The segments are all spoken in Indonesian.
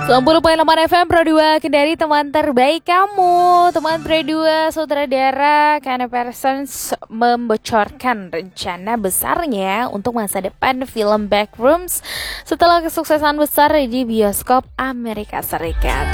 90,8 FM Pro 2 Kendari, teman terbaik kamu. Teman Pro 2, sutradara Kenny Parsons membocorkan rencana besarnya untuk masa depan film Backrooms setelah kesuksesan besar di bioskop Amerika Serikat.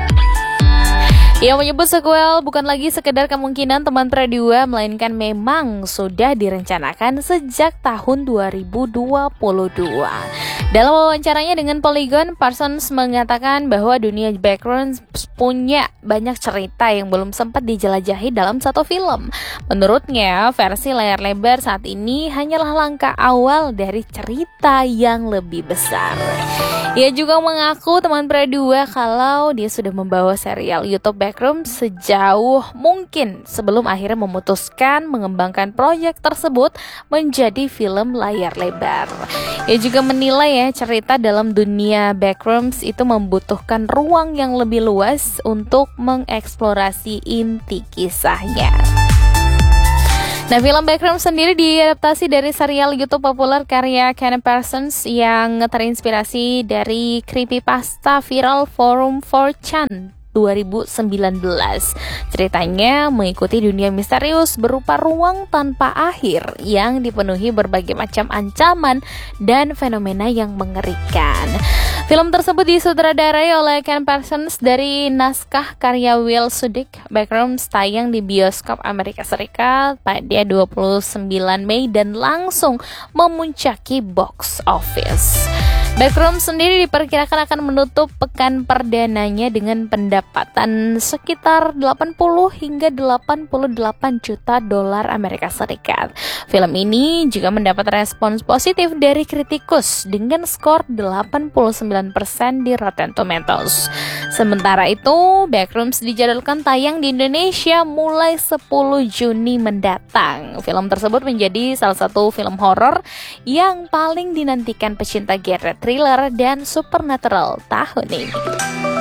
Ia menyebut sequel bukan lagi sekedar kemungkinan teman Pro 2, melainkan memang sudah direncanakan sejak tahun 2022. Dalam wawancaranya dengan Polygon, Parsons mengatakan bahwa dunia Backrooms punya banyak cerita yang belum sempat dijelajahi dalam satu film. Menurutnya, versi layar lebar saat ini hanyalah langkah awal dari cerita yang lebih besar. Ia juga mengaku teman Pro 2 kalau dia sudah membawa serial YouTube Backrooms sejauh mungkin sebelum akhirnya memutuskan mengembangkan proyek tersebut menjadi film layar lebar. Ia juga menilai cerita dalam dunia Backrooms itu membutuhkan ruang yang lebih luas untuk mengeksplorasi inti kisahnya. Nah, film Backrooms sendiri diadaptasi dari serial YouTube populer karya Kenny Parsons yang terinspirasi dari creepypasta viral forum 4chan 2019. Ceritanya mengikuti dunia misterius berupa ruang tanpa akhir yang dipenuhi berbagai macam ancaman dan fenomena yang mengerikan. Film tersebut disutradarai oleh Ken Parsons dari naskah karya Will Sudik. Backrooms tayang di bioskop Amerika Serikat pada 29 Mei dan langsung memuncaki box office. Backrooms sendiri diperkirakan akan menutup pekan perdananya dengan pendapatan sekitar 80 hingga 88 juta dolar Amerika Serikat. Film ini juga mendapat respons positif dari kritikus dengan skor 89% di Rotten Tomatoes. Sementara itu, Backrooms dijadwalkan tayang di Indonesia mulai 10 Juni mendatang. Film tersebut menjadi salah satu film horor yang paling dinantikan pecinta genre thriller dan supernatural tahun ini.